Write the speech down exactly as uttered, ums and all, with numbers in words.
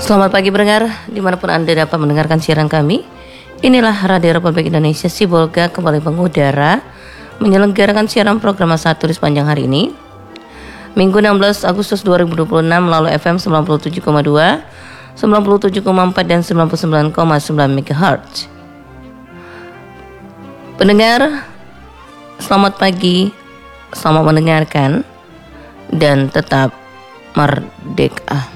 Selamat pagi pendengar, dimanapun Anda dapat mendengarkan siaran kami. Inilah Radio Republik Indonesia Sibolga kembali mengudara, menyelenggarakan siaran program satu di sepanjang hari ini, Minggu enam belas Agustus dua ribu dua puluh enam melalui F M sembilan puluh tujuh koma dua, sembilan puluh tujuh koma empat dan sembilan puluh sembilan koma sembilan megahertz. Pendengar, selamat pagi, selamat mendengarkan, dan tetap merdeka.